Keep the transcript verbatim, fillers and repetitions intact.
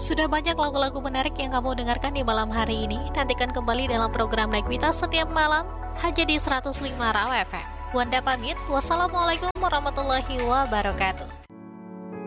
Sudah banyak lagu-lagu menarik yang kamu dengarkan di malam hari ini. Nantikan kembali dalam program Naik setiap malam hanya di seratus lima Raw F M. Wanda pamit. Wassalamualaikum warahmatullahi wabarakatuh.